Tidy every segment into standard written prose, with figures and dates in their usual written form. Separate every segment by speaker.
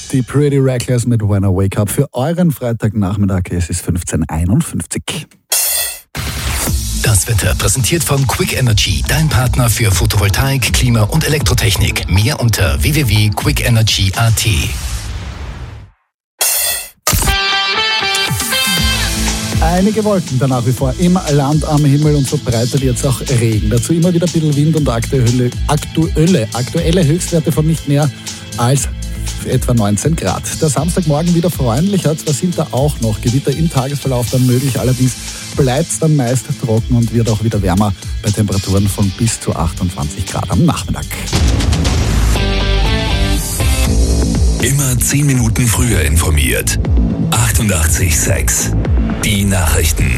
Speaker 1: Die Pretty Reckless mit When I Wake Up für euren Freitagnachmittag. Es ist 15:51.
Speaker 2: Das Wetter präsentiert von Quick Energy, dein Partner für Photovoltaik, Klima und Elektrotechnik. Mehr unter www.quickenergy.at.
Speaker 1: Einige Wolken da nach wie vor im Land am Himmel und verbreitet jetzt auch Regen. Dazu immer wieder ein bisschen Wind und aktuelle Höchstwerte von nicht mehr als etwa 19 Grad. Der Samstagmorgen wieder freundlicher, zwar sind da auch noch Gewitter im Tagesverlauf dann möglich, allerdings bleibt es dann meist trocken und wird auch wieder wärmer bei Temperaturen von bis zu 28 Grad am Nachmittag.
Speaker 2: Immer 10 Minuten früher informiert. 88,6. Die Nachrichten.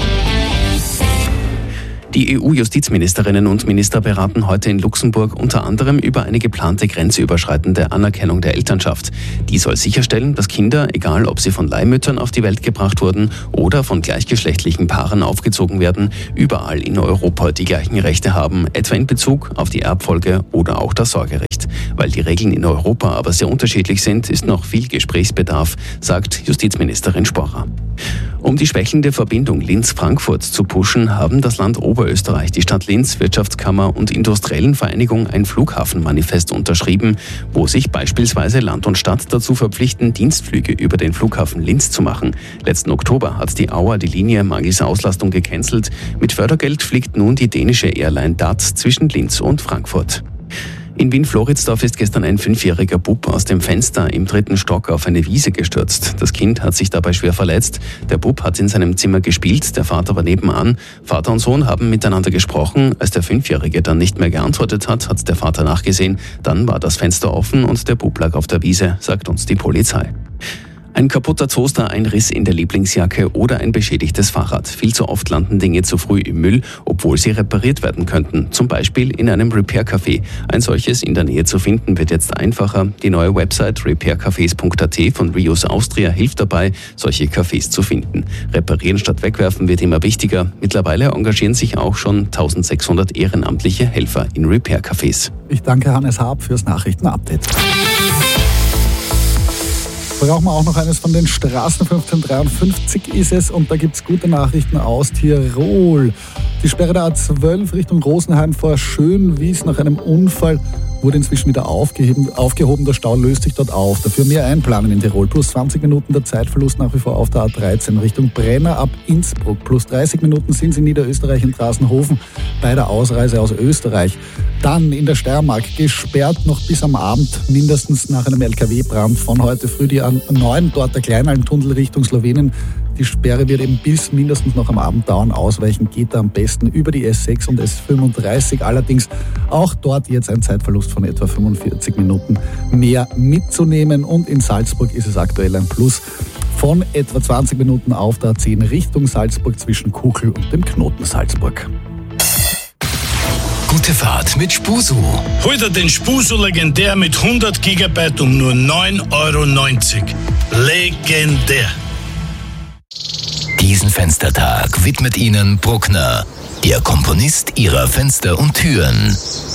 Speaker 3: Die EU-Justizministerinnen und Minister beraten heute in Luxemburg unter anderem über eine geplante grenzüberschreitende Anerkennung der Elternschaft. Die soll sicherstellen, dass Kinder, egal ob sie von Leihmüttern auf die Welt gebracht wurden oder von gleichgeschlechtlichen Paaren aufgezogen werden, überall in Europa die gleichen Rechte haben, etwa in Bezug auf die Erbfolge oder auch das Sorgerecht. Weil die Regeln in Europa aber sehr unterschiedlich sind, ist noch viel Gesprächsbedarf, sagt Justizministerin Sporrer. Um die schwächelnde Verbindung Linz-Frankfurt zu pushen, haben das Land Oberösterreich, die Stadt Linz, Wirtschaftskammer und Industriellenvereinigung ein Flughafenmanifest unterschrieben, wo sich beispielsweise Land und Stadt dazu verpflichten, Dienstflüge über den Flughafen Linz zu machen. Letzten Oktober hat die Auer die Linie mangels Auslastung gecancelt. Mit Fördergeld fliegt nun die dänische Airline DAT zwischen Linz und Frankfurt. In Wien-Floridsdorf ist gestern ein 5-jähriger Bub aus dem Fenster im 3. Stock auf eine Wiese gestürzt. Das Kind hat sich dabei schwer verletzt. Der Bub hat in seinem Zimmer gespielt, der Vater war nebenan. Vater und Sohn haben miteinander gesprochen. Als der 5-Jährige dann nicht mehr geantwortet hat, hat der Vater nachgesehen. Dann war das Fenster offen und der Bub lag auf der Wiese, sagt uns die Polizei. Ein kaputter Toaster, ein Riss in der Lieblingsjacke oder ein beschädigtes Fahrrad. Viel zu oft landen Dinge zu früh im Müll, obwohl sie repariert werden könnten. Zum Beispiel in einem Repair-Café. Ein solches in der Nähe zu finden wird jetzt einfacher. Die neue Website repaircafés.at von Reuse Austria hilft dabei, solche Cafés zu finden. Reparieren statt wegwerfen wird immer wichtiger. Mittlerweile engagieren sich auch schon 1600 ehrenamtliche Helfer in Repair-Cafés.
Speaker 1: Ich danke Hannes Haab fürs Nachrichtenupdate. Brauchen wir auch noch eines von den Straßen. 1553 ist es und da gibt es gute Nachrichten aus Tirol. Die Sperre der A12 Richtung Rosenheim vor Schönwies nach einem Unfall wurde inzwischen wieder aufgehoben. Der Stau löst sich dort auf. Dafür mehr einplanen in Tirol. Plus 20 Minuten der Zeitverlust nach wie vor auf der A13 Richtung Brenner ab Innsbruck. Plus 30 Minuten sind sie in Niederösterreich in Drassenhofen bei der Ausreise aus Österreich. Dann in der Steiermark gesperrt noch bis am Abend, mindestens nach einem LKW-Brand von heute früh die A9, dort der Kleinalmtunnel Richtung Slowenien. Die Sperre wird eben bis mindestens noch am Abend dauern. Ausweichen geht da am besten über die S6 und S35. Allerdings auch dort jetzt ein Zeitverlust von etwa 45 Minuten mehr mitzunehmen. Und in Salzburg ist es aktuell ein Plus von etwa 20 Minuten auf der A10 Richtung Salzburg zwischen Kuchel und dem Knoten Salzburg.
Speaker 2: Gute Fahrt mit Spusu.
Speaker 4: Hol dir den Spusu Legendär mit 100 GB um nur 9,90 €. Legendär.
Speaker 2: Diesen Fenstertag widmet Ihnen Bruckner, Ihr Komponist Ihrer Fenster und Türen.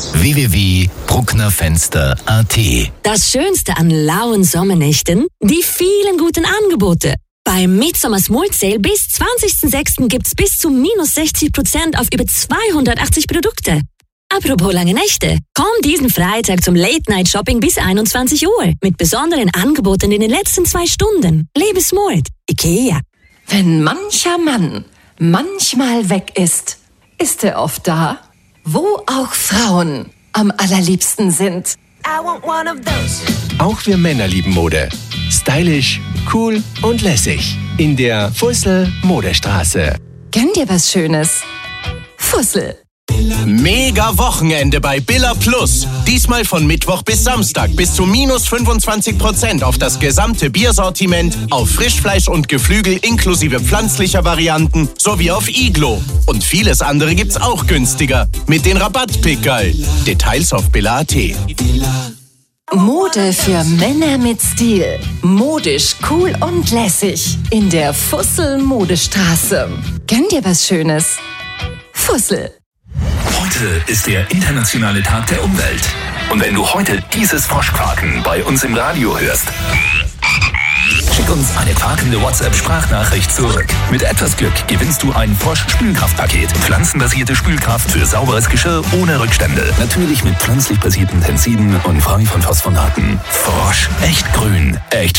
Speaker 2: www.brucknerfenster.at.
Speaker 5: Das Schönste an lauen Sommernächten? Die vielen guten Angebote. Beim Midsummer Small Sale bis 20.06. gibt's bis zu minus 60% auf über 280 Produkte. Apropos lange Nächte. Komm diesen Freitag zum Late-Night-Shopping bis 21 Uhr mit besonderen Angeboten in den letzten 2 Stunden. Lebe smart. IKEA.
Speaker 6: Wenn mancher Mann manchmal weg ist, ist er oft da, wo auch Frauen am allerliebsten sind.
Speaker 7: Auch wir Männer lieben Mode. Stylisch, cool und lässig. In der Fussel Modestraße.
Speaker 6: Gönn dir was Schönes. Fussel.
Speaker 8: Mega Wochenende bei Billa Plus. Diesmal von Mittwoch bis Samstag bis zu minus 25% auf das gesamte Biersortiment, auf Frischfleisch und Geflügel inklusive pflanzlicher Varianten sowie auf Iglo. Und vieles andere gibt's auch günstiger mit den Rabattpickerl. Details auf billa.at.
Speaker 6: Mode für Männer mit Stil. Modisch, cool und lässig. In der Fussel Modestraße. Gönn dir was Schönes. Fussel.
Speaker 2: Heute ist der internationale Tag der Umwelt. Und wenn du heute dieses Froschquaken bei uns im Radio hörst, schick uns eine quakende WhatsApp-Sprachnachricht zurück. Mit etwas Glück gewinnst du ein Frosch-Spülkraftpaket. Pflanzenbasierte Spülkraft für sauberes Geschirr ohne Rückstände. Natürlich mit pflanzlich basierten Tensiden und frei von Phosphonaten. Frosch. Echt grün. Echt